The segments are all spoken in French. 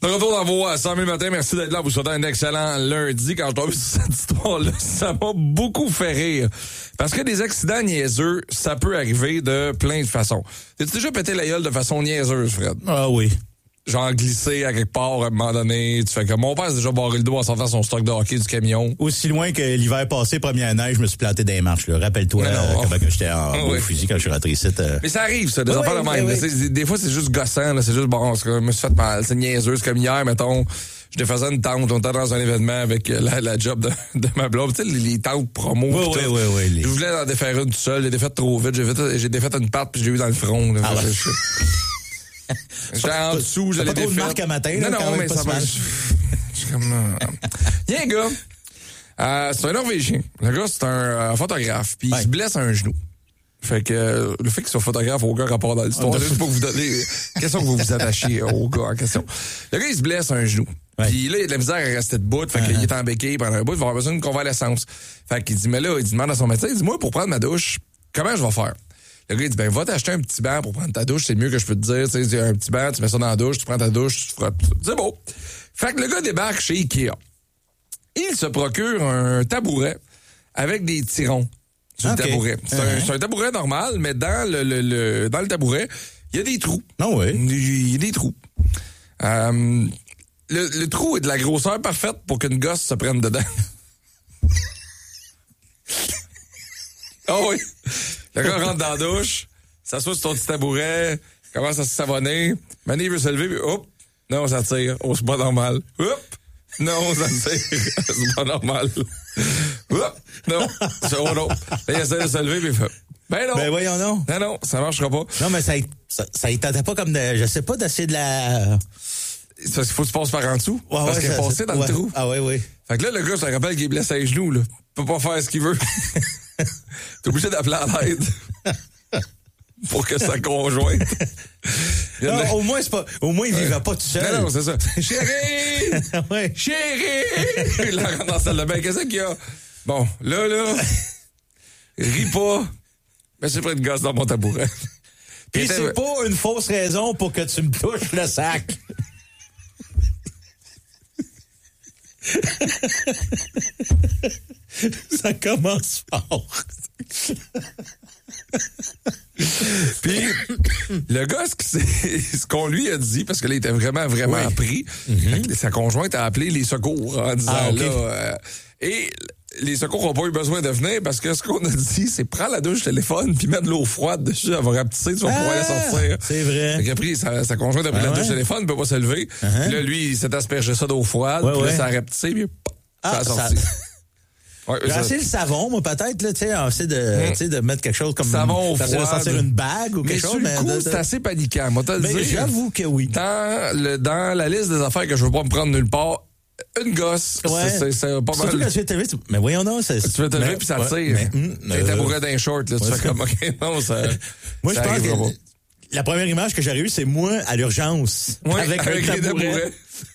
De retour dans vos 100 000 matins, merci d'être là. Vous souhaitez un excellent lundi. Quand je tombe sur cette histoire-là, ça m'a beaucoup fait rire. Parce que des accidents niaiseux, ça peut arriver de plein de façons. T'as-tu déjà pété la gueule de façon niaiseuse, Fred? Ah oui. Genre glissé à quelque part à un moment donné. Tu fais comme mon père s'est déjà barré le dos en sortant son stock de hockey du camion. Aussi loin que l'hiver passé, première neige, je me suis planté dans les marches. Là. Rappelle-toi comment que j'étais en beau fusil quand je suis rentré ici. Mais ça arrive, ça, des affaires de même. Oui. Des fois, c'est juste gossant. Là, c'est juste, bon, je me suis fait mal. C'est niaiseux. C'est comme hier, mettons, je défaisais une tente. On était dans un événement avec la job de ma blonde. Tu sais, les tentes promo. Oui. Je voulais en défaire une tout seul. J'ai défait trop vite. J'ai défait une patte puis je l'ai eu dans le front. Là, j'étais en dessous, je l'ai défait. Pas trop de marque à matin, là, non, mais ça va. Je suis comme... Il y a un gars, c'est un Norvégien. Le gars, c'est un photographe, puis il se blesse à un genou. Fait que le fait qu'il soit photographe a aucun rapport dans l'histoire. Juste pour vous donner question que vous vous attachiez au gars en question. Le gars, il se blesse à un genou. Puis là, il a de la misère à rester debout. Fait qu'il est en béquille pendant un bout. Il va avoir besoin d'une convalescence. Fait qu'il dit, mais là, il demande à son médecin, il dit, moi, pour prendre ma douche, comment je vais faire? Le gars, il dit, ben, va t'acheter un petit banc pour prendre ta douche, c'est mieux que je peux te dire. Tu sais, un petit banc, tu mets ça dans la douche, tu prends ta douche, tu te frottes. C'est beau. Fait que le gars débarque chez Ikea. Il se procure un tabouret avec des tirons sur le tabouret. C'est un tabouret normal, mais dans le tabouret, il y a des trous. Ah oui. Il y a des trous. Le trou est de la grosseur parfaite pour qu'une gosse se prenne dedans. Ah oui. Le gars rentre dans la douche, s'assoit sur ton petit tabouret, commence à se savonner. Mané, il veut se lever, puis hop, non, ça tire. Oh, c'est pas normal. Hop, non, ça tire. C'est pas normal. Hop, non, c'est non. Là, il essaie de se lever, puis il fait, ben non. Ben voyons non. Non, ça marchera pas. Non, mais ça il tentait pas comme de, je sais pas, d'essayer de la... C'est parce qu'il faut que tu passes par en dessous. Parce qu'il est passé dans le trou. Ah oui. Fait que là, le gars, ça rappelle qu'il est blessé à les genoux, là. Il peut pas faire ce qu'il veut. T'es obligé d'appeler à l'aide. Pour que sa conjointe. Non, au moins, il vivait pas tout seul. Non, c'est ça. Chérie! Chérie! Il rentre dans la salle de bain. Qu'est-ce qu'il y a? Bon, là, ris pas. Mais c'est pris de gosse dans mon tabouret. Puis c'est pas une fausse raison pour que tu me touches le sac. Ça commence fort. Puis, le gars, ce qu'on lui a dit, parce que là, il était vraiment pris, sa conjointe a appelé les secours en disant et les secours n'ont pas eu besoin de venir parce que ce qu'on a dit, c'est prends la douche téléphone puis mets de l'eau froide dessus, elle va rapetisser, tu vas pouvoir la sortir. C'est vrai. Fait qu'après, sa conjointe a pris la douche téléphone, il peut pas se lever. Puis là, lui, il s'est aspergé ça d'eau froide, puis là, ça a rapetissé, puis ça a sorti. J'ai essayé le savon, moi, peut-être, là, tu sais, de mettre quelque chose comme... Savon froid. De sortir une bague ou quelque chose. Mais sur le coup, c'est assez paniquant, moi, t'as le dire. J'avoue que oui. Dans la liste des affaires que je veux pas me prendre nulle part, une gosse, c'est pas mal. Surtout quand tu fais mais voyons non, tu fais te lever puis ça tire. T'es tabouret d'un short, là, tu fais comme, OK, non, ça... Moi, je pense que la première image que j'aurais eue, c'est moi à l'urgence. Avec un tabouret.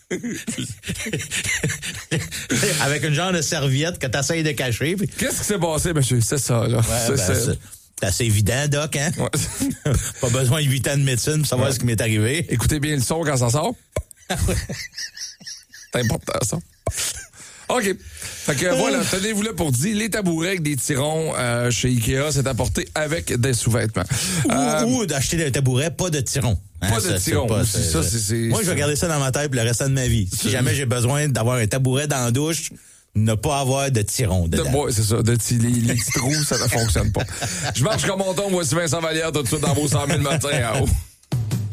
Avec une genre de serviette que t'essayes de cacher. Puis... Qu'est-ce qui s'est passé, monsieur? C'est ça, là. C'est assez évident, Doc, hein? Ouais. Pas besoin de 8 ans de médecine pour savoir ce qui m'est arrivé. Écoutez bien le son quand ça sort. C'est important, ça. OK. Fait que voilà, tenez-vous là pour dire, les tabourets avec des tirons chez Ikea, c'est apporté avec des sous-vêtements. Ou d'acheter des tabourets, pas de tirons. Pas de tirons. Moi, je vais garder ça dans ma tête pour le restant de ma vie. Si jamais j'ai besoin d'avoir un tabouret dans la douche, ne pas avoir de tirons dedans. C'est ça. Les petits trous, ça ne fonctionne pas. Je marche comme on tombe. Voici Vincent Vallière tout de suite dans vos 100 000 matins à haut.